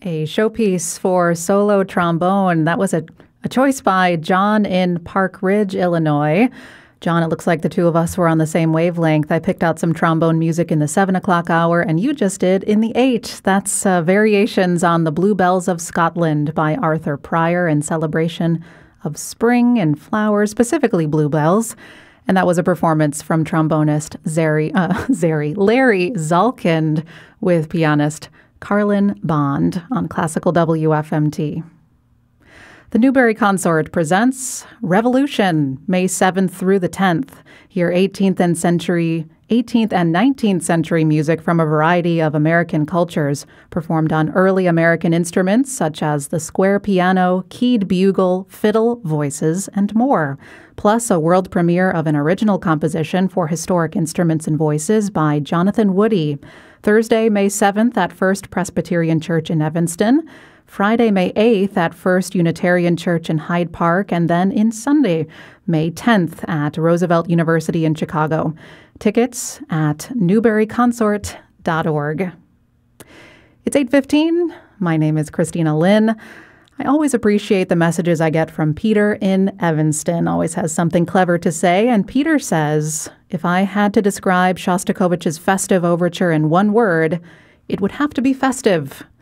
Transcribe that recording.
A showpiece for solo trombone. That was a choice by John in Park Ridge, Illinois. John, it looks like the two of us were on the same wavelength. I picked out some trombone music in the 7 o'clock hour, and you just did in the 8. That's variations on the Bluebells of Scotland by Arthur Pryor in celebration of spring and flowers, specifically bluebells. And that was a performance from trombonist Larry Zalkind with pianist Carlin Bond on Classical WFMT. The Newberry Consort presents Revolution, May 7th through the 10th. Hear 18th and 19th century music from a variety of American cultures, performed on early American instruments such as the square piano, keyed bugle, fiddle, voices, and more. Plus a world premiere of an original composition for historic instruments and voices by Jonathan Woody. Thursday, May 7th at First Presbyterian Church in Evanston. Friday, May 8th at First Unitarian Church in Hyde Park, and then in Sunday, May 10th at Roosevelt University in Chicago. Tickets at newberryconsort.org. It's 8:15. My name is Christina Lynn. I always appreciate the messages I get from Peter in Evanston. Always has something clever to say. And Peter says, if I had to describe Shostakovich's festive overture in one word, it would have to be festive.